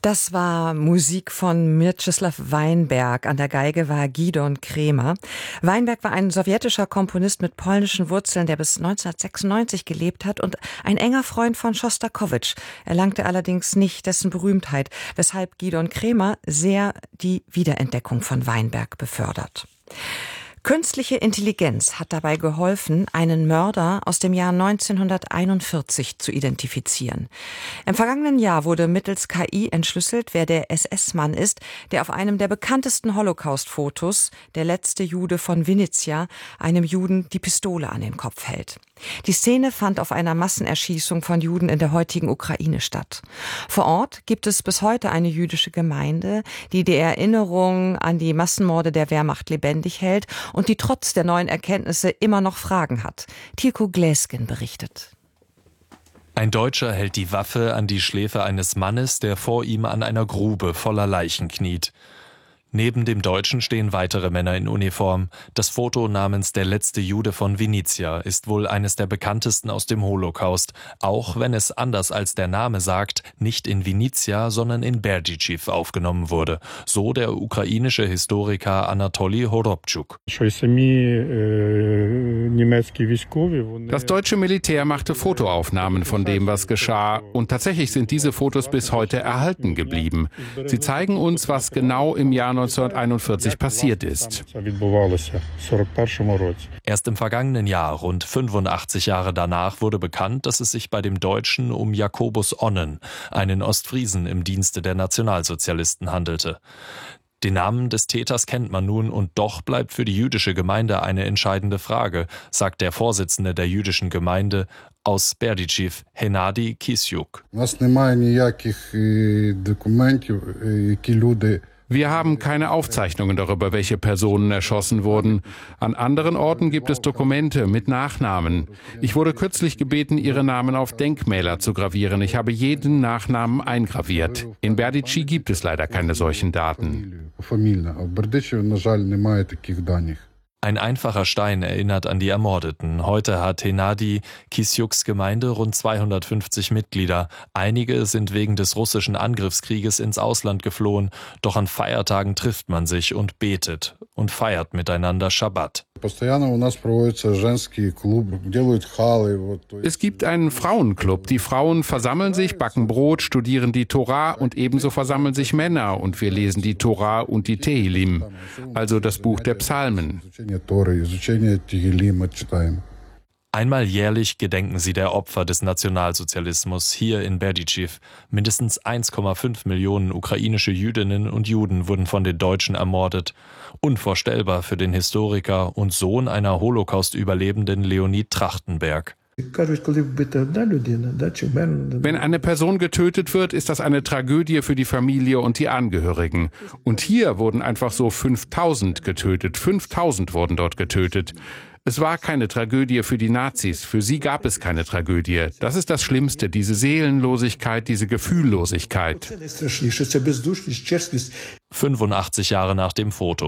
Das war Musik von Mieczysław Weinberg. An der Geige war Gidon Kremer. Weinberg war ein sowjetischer Komponist mit polnischen Wurzeln, der bis 1996 gelebt hat und ein enger Freund von Schostakowitsch. Erlangte allerdings nicht dessen Berühmtheit, weshalb Gidon Kremer sehr die Wiederentdeckung von Weinberg befördert. Künstliche Intelligenz hat dabei geholfen, einen Mörder aus dem Jahr 1941 zu identifizieren. Im vergangenen Jahr wurde mittels KI entschlüsselt, wer der SS-Mann ist, der auf einem der bekanntesten Holocaust-Fotos, der letzte Jude von Vinnytsia, einem Juden die Pistole an den Kopf hält. Die Szene fand auf einer Massenerschießung von Juden in der heutigen Ukraine statt. Vor Ort gibt es bis heute eine jüdische Gemeinde, die die Erinnerung an die Massenmorde der Wehrmacht lebendig hält und die trotz der neuen Erkenntnisse immer noch Fragen hat. Tilko Gläsgen berichtet. Ein Deutscher hält die Waffe an die Schläfe eines Mannes, der vor ihm an einer Grube voller Leichen kniet. Neben dem Deutschen stehen weitere Männer in Uniform. Das Foto namens Der letzte Jude von Vinnytsia ist wohl eines der bekanntesten aus dem Holocaust, auch wenn es anders als der Name sagt, nicht in Vinnytsia, sondern in Berdychiv aufgenommen wurde. So der ukrainische Historiker Anatoli Horobtschuk. Das deutsche Militär machte Fotoaufnahmen von dem, was geschah, und tatsächlich sind diese Fotos bis heute erhalten geblieben. Sie zeigen uns, was genau im Jahr 1941 passiert ist. Erst im vergangenen Jahr, rund 85 Jahre danach, wurde bekannt, dass es sich bei dem Deutschen um Jakobus Onnen, einen Ostfriesen im Dienste der Nationalsozialisten, handelte. Den Namen des Täters kennt man nun und doch bleibt für die jüdische Gemeinde eine entscheidende Frage, sagt der Vorsitzende der jüdischen Gemeinde aus Berdychiv, Hennady Kisyuk. Wir haben keine Aufzeichnungen darüber, welche Personen erschossen wurden. An anderen Orten gibt es Dokumente mit Nachnamen. Ich wurde kürzlich gebeten, ihre Namen auf Denkmäler zu gravieren. Ich habe jeden Nachnamen eingraviert. In Berdychiv gibt es leider keine solchen Daten. Ein einfacher Stein erinnert an die Ermordeten. Heute hat Hennady Kisyuks Gemeinde rund 250 Mitglieder. Einige sind wegen des russischen Angriffskrieges ins Ausland geflohen. Doch an Feiertagen trifft man sich und betet und feiert miteinander Schabbat. Es gibt einen Frauenclub. Die Frauen versammeln sich, backen Brot, studieren die Tora und ebenso versammeln sich Männer und wir lesen die Tora und die Tehilim, also das Buch der Psalmen. Einmal jährlich gedenken sie der Opfer des Nationalsozialismus hier in Berdychiv. Mindestens 1,5 Millionen ukrainische Jüdinnen und Juden wurden von den Deutschen ermordet. Unvorstellbar für den Historiker und Sohn einer Holocaust-Überlebenden Leonid Trachtenberg. Wenn eine Person getötet wird, ist das eine Tragödie für die Familie und die Angehörigen. Und hier wurden einfach so 5000 getötet. 5000 wurden dort getötet. Es war keine Tragödie für die Nazis. Für sie gab es keine Tragödie. Das ist das Schlimmste, diese Seelenlosigkeit, diese Gefühllosigkeit. 85 Jahre nach dem Foto.